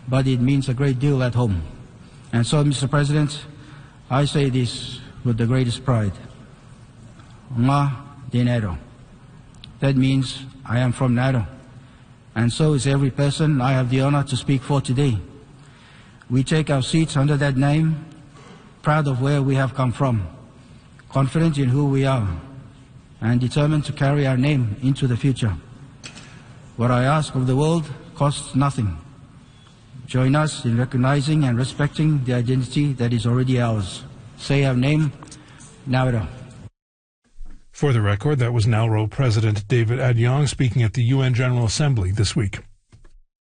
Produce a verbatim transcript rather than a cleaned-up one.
but it means a great deal at home. And so, Mister President, I say this with the greatest pride. Nga dinero. That means I am from Nato, and so is every person I have the honor to speak for today. We take our seats under that name, proud of where we have come from, confident in who we are, and determined to carry our name into the future. What I ask of the world costs nothing. Join us in recognizing and respecting the identity that is already ours. Say our name, Nauro. For the record, that was Nauru President David Adyong speaking at the U N General Assembly this week.